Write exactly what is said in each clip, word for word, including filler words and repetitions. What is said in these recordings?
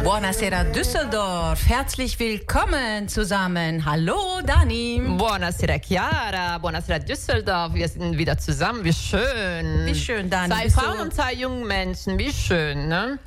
Buonasera Düsseldorf, herzlich willkommen zusammen. Hallo Dani. Buonasera Chiara, buonasera Düsseldorf, wir sind wieder zusammen, wie schön. Wie schön, Dani. Zwei Bist Frauen du... und zwei junge Menschen, wie schön, ne?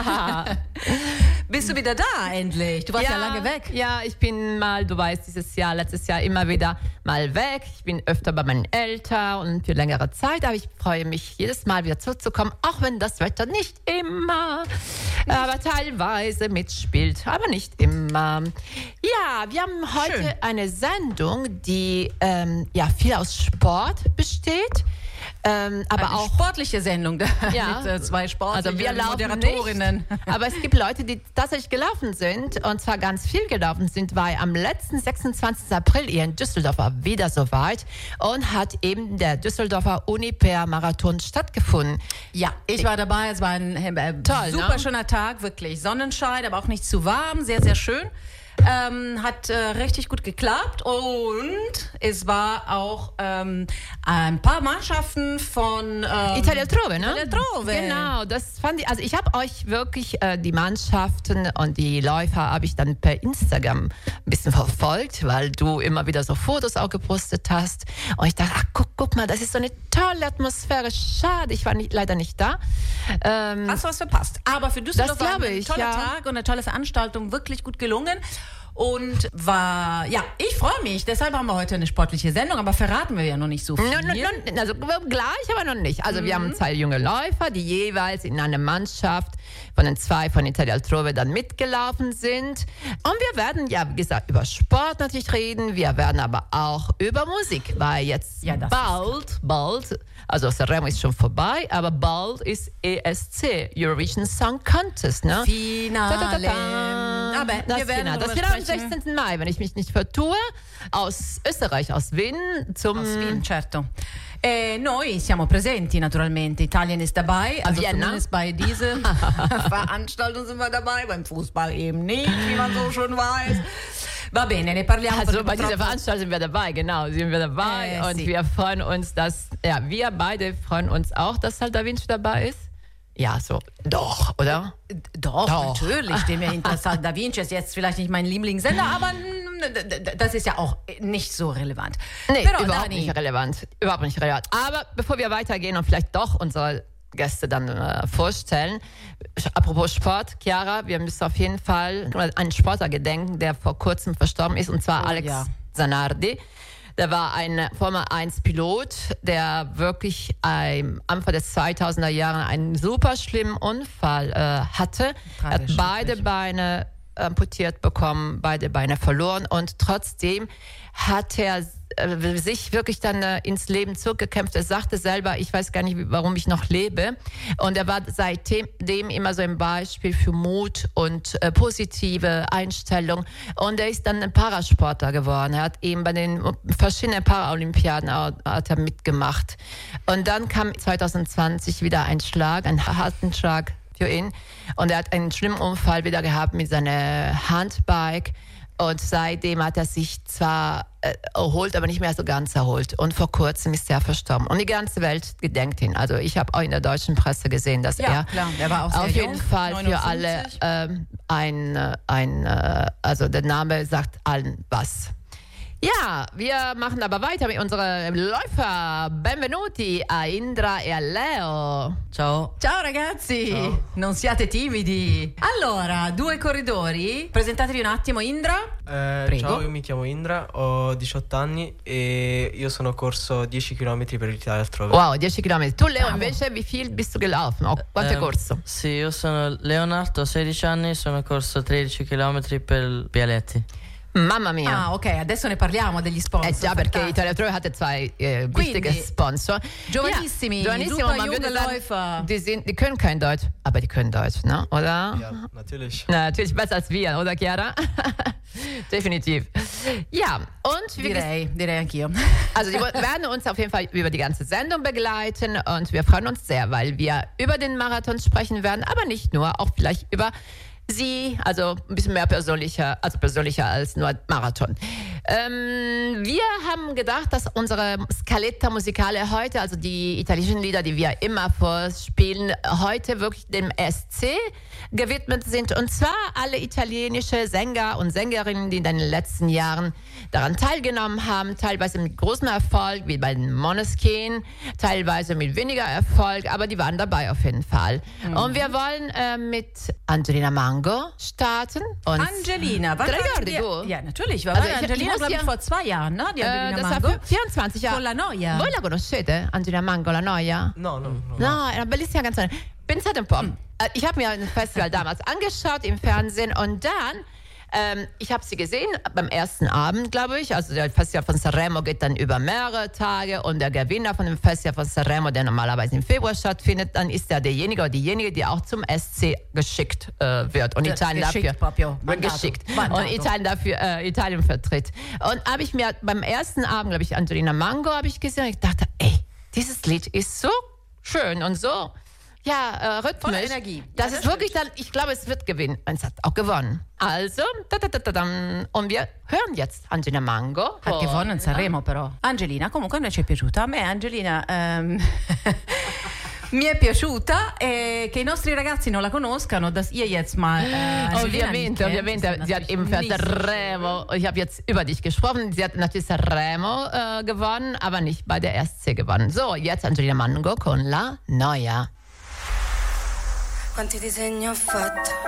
Bist du wieder da endlich? Du warst ja, ja lange weg. Ja, ich bin mal, du weißt, dieses Jahr, letztes Jahr immer wieder mal weg. Ich bin öfter bei meinen Eltern und für längere Zeit, aber ich freue mich jedes Mal wieder zurückzukommen, auch wenn das Wetter nicht immer, nicht. aber teilweise mitspielt, aber nicht immer. Ja, wir haben heute Schön. eine Sendung, die ähm, ja viel aus Sport besteht. Ähm, aber Eine auch sportliche Sendung ja, mit äh, zwei sportlichen also wir Moderatorinnen. Nicht, aber es gibt Leute, die tatsächlich gelaufen sind und zwar ganz viel gelaufen sind, weil am letzten sechsundzwanzigsten April hier in Düsseldorf war wieder soweit und hat eben der Düsseldorfer Uniper-Marathon stattgefunden. Ja, ich war dabei, es war ein äh, Toll, super ne? schöner Tag, wirklich Sonnenschein, aber auch nicht zu warm, sehr, sehr schön. Ähm, hat äh, richtig gut geklappt und es war auch ähm, ein paar Mannschaften von ähm, Italia Trove, ne? Italia Trove. Genau, das fand ich, also ich habe euch wirklich äh, die Mannschaften und die Läufer habe ich dann per Instagram ein bisschen verfolgt, weil du immer wieder so Fotos auch gepostet hast und ich dachte, ach guck, guck mal, das ist so eine tolle Atmosphäre, schade, ich war nicht, leider nicht da. Ähm, Hast du was verpasst, aber für Düsseldorf war ein toller ja. Tag und eine tolle Veranstaltung, wirklich gut gelungen. Und war, ja, ich freue mich. Deshalb haben wir heute eine sportliche Sendung, aber verraten wir ja noch nicht so viel. No, no, no, also gleich, aber noch nicht. Also mhm. wir haben zwei junge Läufer, die jeweils in einer Mannschaft von den zwei von Italia Trove dann mitgelaufen sind. Und wir werden ja, wie gesagt, über Sport natürlich reden. Wir werden aber auch über Musik, weil jetzt ja, bald, bald, also Sanremo ist schon vorbei, aber bald ist E S C, Eurovision Song Contest, ne? Finale. Da, da, da, da. Aber das wir werden genau. Das wird am sechzehnten Mai, wenn ich mich nicht vertue, aus Österreich, aus Wien zum... Aus Wien, certo. E noi siamo presenti naturalmente, Italien ist dabei, also Vienna. Zumindest bei dieser Veranstaltung sind wir dabei, beim Fußball eben nicht, wie man so schon weiß. Va bene, ne parliamo. Also bei dieser Veranstaltung sind wir dabei, genau, sind wir dabei äh, und sì. wir freuen uns, dass, ja, wir beide freuen uns auch, dass halt Da Vinci dabei ist. Ja, so, doch, oder? Doch, doch. Natürlich, dem ja interessant. Da Vinci ist jetzt vielleicht nicht mein Lieblingssender, aber das ist ja auch nicht so relevant. Nee, Però, überhaupt Dani. nicht relevant, überhaupt nicht relevant. Aber bevor wir weitergehen und vielleicht doch unsere Gäste dann äh, vorstellen, apropos Sport, Chiara, wir müssen auf jeden Fall einen Sportler gedenken, der vor kurzem verstorben ist, und zwar oh, Alex ja. Zanardi. Der war ein Formel eins Pilot, der wirklich am Anfang des zweitausender Jahre einen super schlimmen Unfall äh, hatte. Er hat beide Beine amputiert bekommen, beide Beine verloren und trotzdem hat er äh, sich wirklich dann äh, ins Leben zurückgekämpft. Er sagte selber, ich weiß gar nicht, warum ich noch lebe. Und er war seitdem immer so ein Beispiel für Mut und äh, positive Einstellung. Und er ist dann ein Parasportler geworden. Er hat eben bei den verschiedenen Paralympiaden hat er mitgemacht. Und dann kam zwanzig zwanzig wieder ein Schlag, ein harten Schlag für ihn. Und er hat einen schlimmen Unfall wieder gehabt mit seiner Handbike. Und seitdem hat er sich zwar äh, erholt, aber nicht mehr so ganz erholt. Und vor kurzem ist er verstorben. Und die ganze Welt gedenkt ihn. Also ich habe auch in der deutschen Presse gesehen, dass ja, er klar. Der war auch sehr auf jeden jung, Fall neunundfünfzig. für alle ähm, ein, ein äh, also der Name sagt allen was. Ja, wir machen aber weiter mit unserem Läufer. Benvenuti a Indra e a Leo. Ciao. Ciao ragazzi. Ciao. Non siate timidi. Allora, due corridori. Presentatevi un attimo, Indra. Eh, ciao, io mi chiamo Indra, ho diciotto anni e io sono corso dieci chilometri per l'Italia Trove. Wow, dieci chilometri. Tu Leo invece wie viel bist du gelaufen? Oh, quanto hai corso? Sì, io sono Leonardo, ho sedici anni, sono corso tredici chilometri per Bialetti. Mamma mia. Ah, ok, adesso ne parliamo degli sponsor. Eh già, perché Italia Trove hatte zwei äh, wichtige Sponsor. Giovanissimi, ja, giovanissimo, super junge Läufer. Die, sind, die können kein Deutsch, aber die können Deutsch, ne? Oder? Ja, natürlich. Na, natürlich besser als wir, oder Chiara? Definitiv. Ja, und wir direi, direi anch'io. Also die werden uns auf jeden Fall über die ganze Sendung begleiten und wir freuen uns sehr, weil wir über den Marathon sprechen werden, aber nicht nur, auch vielleicht über sie, also ein bisschen mehr persönlicher, also persönlicher als nur Marathon. Ähm, wir haben gedacht, dass unsere Scaletta Musicale heute, also die italienischen Lieder, die wir immer vorspielen, heute wirklich dem S C gewidmet sind. Und zwar alle italienische Sänger und Sängerinnen, die in den letzten Jahren daran teilgenommen haben, teilweise mit großem Erfolg, wie bei den Måneskin, teilweise mit weniger Erfolg, aber die waren dabei auf jeden Fall. Mhm. Und wir wollen äh, mit Angelina Mango starten. Und Angelina, was war die? Ja, natürlich. War also Angelina, glaube ich, vor zwei Jahren, ne? Die Angelina äh, das Mango. war vierundzwanzig Jahre. Con la Noia. Voi la conoscete, Angelina Mango, la Noia? No, no, no. No, è una bellissima canzone. Pensate un po'. Mm. Ich habe mir ein Festival damals angeschaut im Fernsehen und dann, ähm, ich habe sie gesehen beim ersten Abend, glaube ich. Also das Festival von Sanremo geht dann über mehrere Tage und der Gewinner von dem Festival von Sanremo, der normalerweise im Februar stattfindet, dann ist er derjenige oder diejenige, die auch zum S C geschickt äh, wird und Italien geschickt, dafür Mandato. geschickt Mandato. und Italien dafür äh, Italien vertritt. Und habe ich mir beim ersten Abend, glaube ich, Angelina Mango habe ich gesehen und ich dachte, ey, dieses Lied ist so schön und so ja, äh, rhythmisch. Voller Energie. Das ja, ist wirklich dann, ich glaube, es wird gewinnen. Und es hat auch gewonnen. Also, da, da, da, da, da. Und wir hören jetzt Angelina Mango. Hat oh, gewonnen Sanremo però. Angelina, comunque a noi ci è piaciuta. A me Angelina ehm, mi è piaciuta e che i nostri ragazzi non la conoscano, dass ihr jetzt mal äh, Ovviamente, ovviamente, sie hat eben für Sanremo, ich habe jetzt über dich gesprochen, sie hat natürlich Sanremo äh, gewonnen, aber nicht bei der S C gewonnen. So, jetzt Angelina Mango con La Noia. Quanti disegni ho fatto